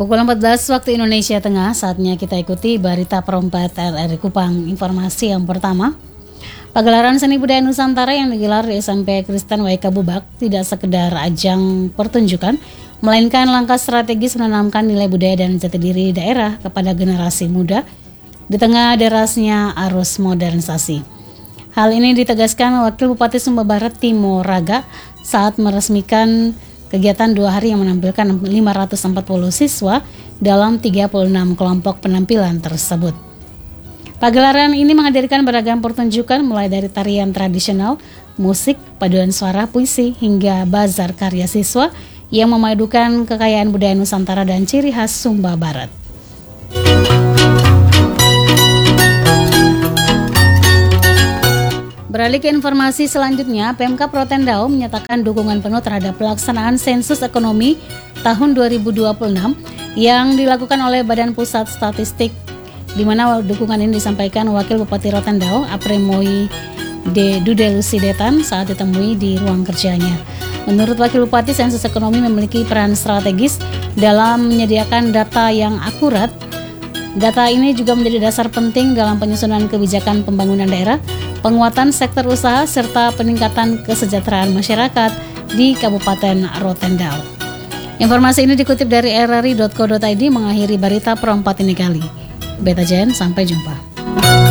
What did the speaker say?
Pukul 14 waktu Indonesia Tengah, saatnya kita ikuti berita perempat RRI Kupang. Informasi yang pertama, pagelaran seni budaya Nusantara yang digelar di SMP Kristen WK Bubak tidak sekedar ajang pertunjukan, melainkan langkah strategis menanamkan nilai budaya dan jati diri daerah kepada generasi muda di tengah derasnya arus modernisasi. Hal ini ditegaskan Wakil Bupati Sumba Barat Timo Raga saat meresmikan kegiatan 2 hari yang menampilkan 540 siswa dalam 36 kelompok penampilan tersebut. Pagelaran ini menghadirkan beragam pertunjukan mulai dari tarian tradisional, musik, paduan suara, puisi, hingga bazar karya siswa yang memadukan kekayaan budaya Nusantara dan ciri khas Sumba Barat. Beralih ke informasi selanjutnya, Pemkab Rotendao menyatakan dukungan penuh terhadap pelaksanaan sensus ekonomi tahun 2026 yang dilakukan oleh Badan Pusat Statistik, di mana dukungan ini disampaikan Wakil Bupati Rotendao, Apremoi Dude Lusidetan saat ditemui di ruang kerjanya. Menurut Wakil Bupati, sensus ekonomi memiliki peran strategis dalam menyediakan data yang akurat. Data ini juga menjadi dasar penting dalam penyusunan kebijakan pembangunan daerah, penguatan sektor usaha, serta peningkatan kesejahteraan masyarakat di Kabupaten Rotendao. Informasi ini dikutip dari rri.co.id mengakhiri berita perempat ini kali. Beta Jen, sampai jumpa.